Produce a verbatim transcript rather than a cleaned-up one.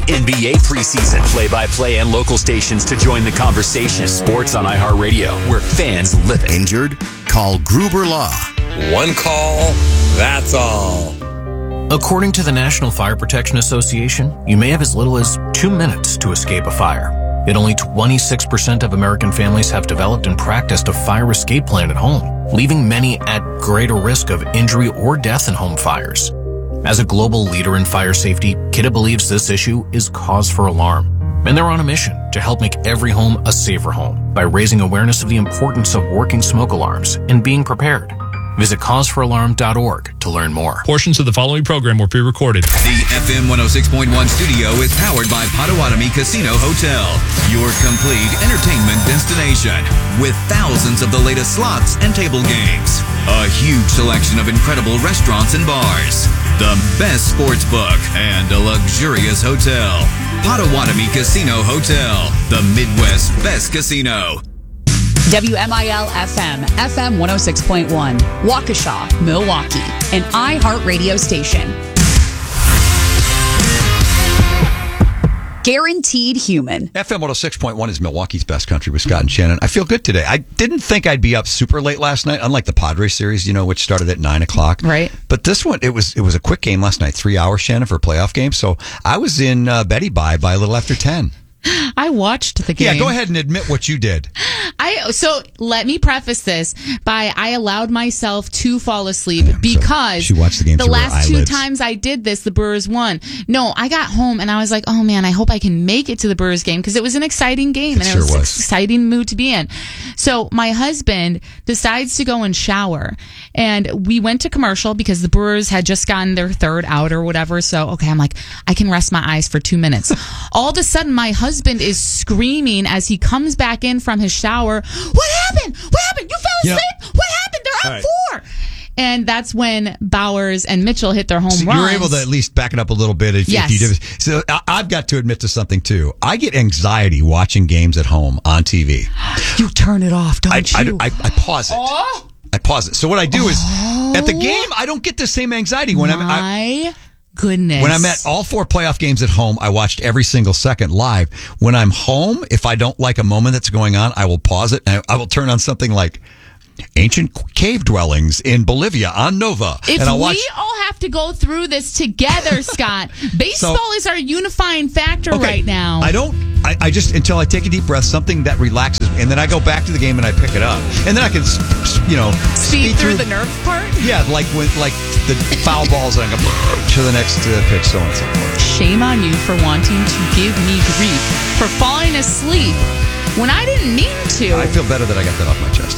N B A preseason, play-by-play and local stations to join the conversation. Sports on iHeartRadio, where fans live it. Injured? Call Gruber Law. One call, that's all. According to the National Fire Protection Association, you may have as little as two minutes to escape a fire. Yet only twenty-six percent of American families have developed and practiced a fire escape plan at home, leaving many at greater risk of injury or death in home fires. As a global leader in fire safety, Kidde believes this issue is cause for alarm, and they're on a mission to help make every home a safer home by raising awareness of the importance of working smoke alarms and being prepared. Visit cause for alarm dot org to learn more. Portions of the following program were pre-recorded. The F M one oh six point one studio is powered by Potawatomi Casino Hotel, your complete entertainment destination, with thousands of the latest slots and table games, a huge selection of incredible restaurants and bars, the best sports book, and a luxurious hotel. Potawatomi Casino Hotel, the Midwest's best casino. W M I L F M, F M one oh six point one, Waukesha, Milwaukee, an iHeartRadio station. Guaranteed human. F M one oh six point one is Milwaukee's best country with Scott and Shannon. I feel good today. I didn't think I'd be up super late last night, unlike the Padres series, you know, which started at nine o'clock. Right. But this one, it was it was a quick game last night, three hours, Shannon, for a playoff game. So I was in uh, Betty by by a little after ten. I watched the game. Yeah, go ahead and admit what you did. I so let me preface this by I allowed myself to fall asleep Yeah, because so she watched the game the through her last two eyelids. times I did this, the Brewers won. No, I got home and I was like, oh man, I hope I can make it to the Brewers game because it was an exciting game It and sure it was, was. an exciting mood to be in. So my husband decides to go and shower, and we went to commercial because the Brewers had just gotten their third out or whatever. So okay, I'm like, I can rest my eyes for two minutes. All of a sudden, my husband is screaming as he comes back in from his shower. What happened? What happened? You fell Yeah. asleep? What happened? They're All up right. four. And that's when Bowers and Mitchell hit their home So runs. you were able to at least back it up a little bit if, Yes. if you did. So I, I've got to admit to something too. I get anxiety watching games at home on T V. You turn it off, don't I, you? I, I, I pause it. Oh. I pause it. So what I do is at the game, I don't get the same anxiety when I'm. I, My goodness. When I'm at all four playoff games at home, I watched every single second live. When I'm home, if I don't like a moment that's going on, I will pause it and I, I will turn on something like Ancient Cave Dwellings in Bolivia on Nova. If and I'll watch. we all have to go through this together, Scott, baseball So- is our unifying factor Okay, right now. I don't. I, I just until I take a deep breath, something that relaxes me, and then I go back to the game and I pick it up, and then I can, s- s- you know, Speed through the nerve part? Yeah, like when like the foul balls and I go to the next uh, pitch, so on and so forth. Shame on you for wanting to give me grief for falling asleep when I didn't mean to. I feel better that I got that off my chest.